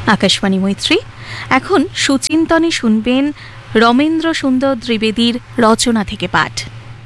আকাশবাণী মৈত্রী। এখন সুচিন্তনে শুনবেন রমেন্দ্র সুন্দর ত্রিবেদীর রচনা থেকে পাঠ।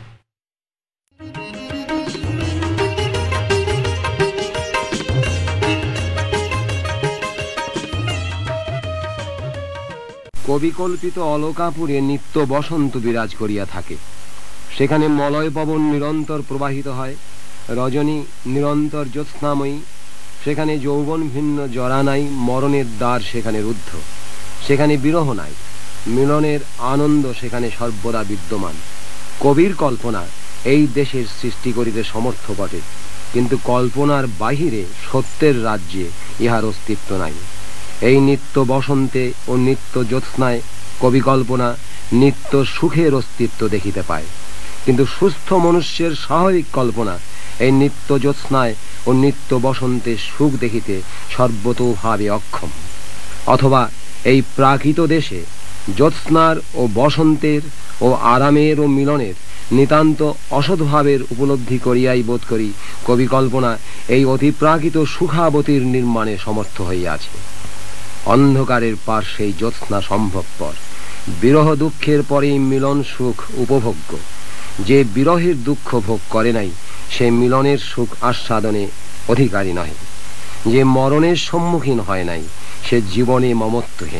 কবিকল্পিত অলকাপুরে নিত্য বসন্ত বিরাজ করিয়া থাকে। সেখানে মলয় পবন নিরন্তর প্রবাহিত হয়, রজনী নিরন্তর জ্যোৎস্নাময়ী। সেখানে যৌবন ভিন্ন জরা নাই, মরণের দ্বার সেখানে রুদ্ধ। সেখানে বিরহ নাই, মিলনের আনন্দ সেখানে সর্বদা বিদ্যমান। কবির কল্পনা এই দেশের সৃষ্টি করিতে সমর্থ বটে, কিন্তু কল্পনার বাহিরে সত্যের রাজ্যে ইহার অস্তিত্ব নাই। এই নিত্য বসন্তে ও নিত্য জ্যোৎস্নায় কবি কল্পনা নিত্য সুখের অস্তিত্ব দেখিতে পায়, কিন্তু সুস্থ মনুষ্যের স্বাভাবিক কল্পনা এই নিত্য জ্যোৎস্নায় ও নিত্য বসন্তে সুখ দেখিতে সর্বতোভাবে অক্ষম। অথবা এই প্রাকৃত দেশে জ্যোৎস্নার ও বসন্তের ও আরামের ও মিলনের নিতান্ত অসৎভাবের উপলব্ধি করিয়াই বোধ করি কবি কল্পনা এই অতিপ্রাকৃত সুখাবতীর নির্মাণে সমর্থ হইয়াছে। অন্ধকারের পার সেই জ্যোৎস্না সম্ভবপর, বিরহ দুঃখের পরেই মিলন সুখ উপভোগ্য। যে বিরহের দুঃখ ভোগ করে নাই, সে মিলনের সুখ আস্বাদনে অধিকারী নহে। যে মরণের সম্মুখীন হয় নাই, সে জীবনে মমত্বহীন।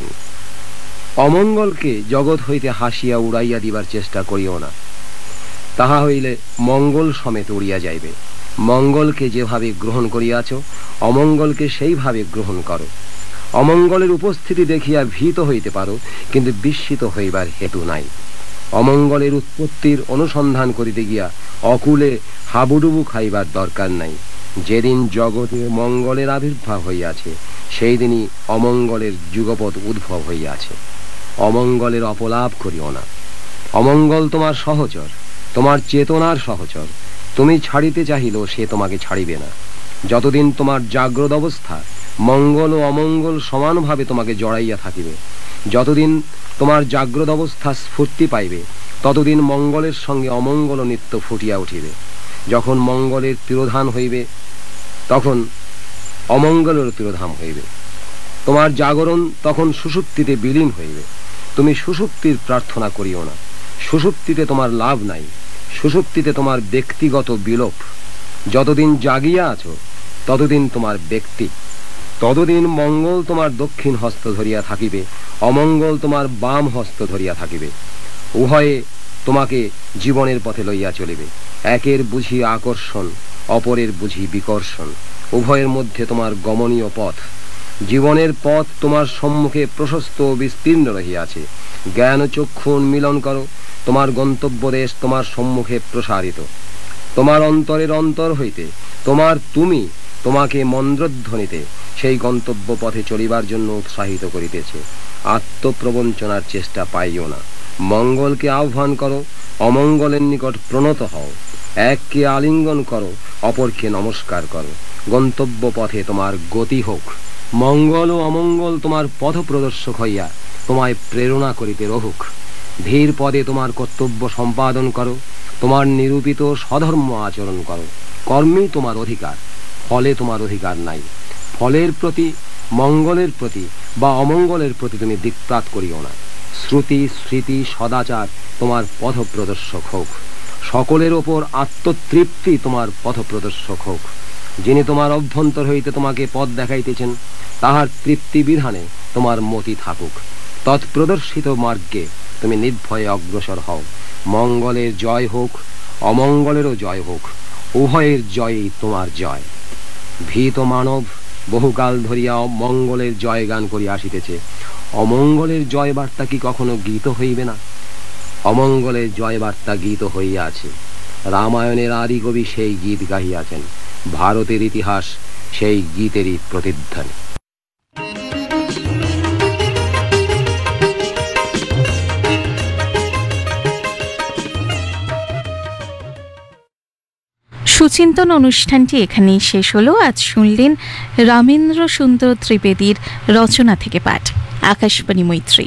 অমঙ্গলকে জগৎ হইতে হাসিয়া উড়াইয়া দিবার চেষ্টা করিও না, তাহা হইলে মঙ্গল সমেত উড়িয়া যাইবে। মঙ্গলকে যেভাবে গ্রহণ করিয়াছ, অমঙ্গলকে সেইভাবে গ্রহণ করো। অমঙ্গলের উপস্থিতি দেখিয়া ভীত হইতে পারো, কিন্তু বিস্মিত হইবার হেতু নাই। অমঙ্গলের উৎপত্তির অনুসন্ধান করিতে গিয়া অকুলে হাবুডুবু খাইবার দরকার নাই। যেদিন জগতে মঙ্গলের আবির্ভাব হইয়াছে, সেই দিনই অমঙ্গলের যুগপৎ উদ্ভব হইয়াছে। অমঙ্গলের অপলাপ করিও না। অমঙ্গল তোমার সহচর, তোমার চেতনার সহচর। তুমি ছাড়িতে চাহিলেও সে তোমাকে ছাড়িবে না। যতদিন তোমার জাগ্রত অবস্থা, মঙ্গল ও অমঙ্গল সমানভাবে তোমাকে জড়াইয়া থাকিবে। যতদিন তোমার জাগ্রত অবস্থা স্ফূর্তি পাইবে, ততদিন মঙ্গলের সঙ্গে অমঙ্গল নিত্য ফুটিয়া উঠিবে। যখন মঙ্গলের তিরোধান হইবে, তখন অমঙ্গলের তিরোধান হইবে। তোমার জাগরণ তখন সুষুপ্তিতে বিলীন হইবে। তুমি সুষুপ্তির প্রার্থনা করিও না। সুষুপ্তিতে তোমার লাভ নাই। সুষুপ্তিতে তোমার ব্যক্তিগত বিলোপ। যতদিন জাগিয়া আছো, ততদিন তোমার ব্যক্তি। ততদিন মঙ্গল তোমার দক্ষিণ হস্ত ধরিয়া থাকিবে, অমঙ্গল তোমার বাম হস্ত ধরিয়া থাকিবে। উভয়ে তোমাকে জীবনের পথে লইয়া চলিবে। একের বুঝি আকর্ষণ, অপরের বুঝি বিকর্ষণ। উভয়ের মধ্যে তোমার গমনীয় পথ। জীবনের পথ তোমার সম্মুখে প্রশস্ত ও বিস্তীর্ণ রহিয়াছে। জ্ঞান চক্ষু উন্মিলন করো, তোমার গন্তব্য দেশ তোমার সম্মুখে প্রসারিত। তোমার অন্তরের অন্তর হইতে তোমার তুমি তোমাকে মন্দ্রধ্বনিতে সেই গন্তব্য পথে চলিবার জন্য উৎসাহিত করিতেছে। আত্মপ্রবঞ্চনার চেষ্টা পাইও না। মঙ্গলকে আহ্বান করো, অমঙ্গলের নিকট প্রণত হও। এককে আলিঙ্গন করো, অপরকে নমস্কার করো। গন্তব্য পথে তোমার গতি হোক। মঙ্গল ও অমঙ্গল তোমার পথ প্রদর্শক হইয়া তোমায় প্রেরণা করিতে রহুক। ধীর পদে তোমার কর্তব্য সম্পাদন করো। তোমার নিরূপিত স্বধর্ম আচরণ করো। কর্মেই তোমার অধিকার, ফলে তোমার অধিকার নাই। ফলের প্রতি, মঙ্গলের প্রতি বা অমঙ্গলের প্রতি তুমি দিকপাত করিও না। শ্রুতি স্মৃতি সদাচার তোমার পথ প্রদর্শক হোক। সকলের ওপর আত্মতৃপ্তি তোমার পথ প্রদর্শক হোক। যিনি তোমার অভ্যন্তর হইতে তোমাকে পথ দেখাইতেছেন, তাহার তৃপ্তি বিধানে তোমার মতি থাকুক। তৎপ্রদর্শিত মার্গে তুমি নির্ভয়ে অগ্রসর হও। মঙ্গলের জয় হোক, অমঙ্গলেরও জয় হোক। উভয়ের জয়ই তোমার জয়। ভীত মানব বহুকাল ধরিয়া মঙ্গলের জয় গান করিয়া আসিতেছে। অমঙ্গলের জয় বার্তা কি কখনো গীত হইবে না? অমঙ্গলের জয় বার্তা গীত হইয়াছে। রামায়ণের আদি কবি সেই গীত গাহিয়াছেন। ভারতের ইতিহাস সেই গীতেরই প্রতিধ্বনি। সুচিন্তন অনুষ্ঠানটি এখানেই শেষ হলো। আজ শুনলেন রমেন্দ্র সুন্দর ত্রিবেদীর রচনা থেকে পাঠ। আকাশবাণী মৈত্রী।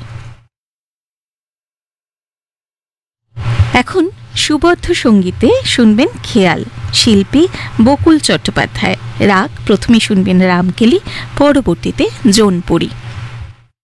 এখন সুবদ্ধ সঙ্গীতে শুনবেন খেয়াল। শিল্পী বকুল চট্টোপাধ্যায়। রাগ প্রথমে শুনবেন রামকেলি, পরবর্তীতে জোনপুরি।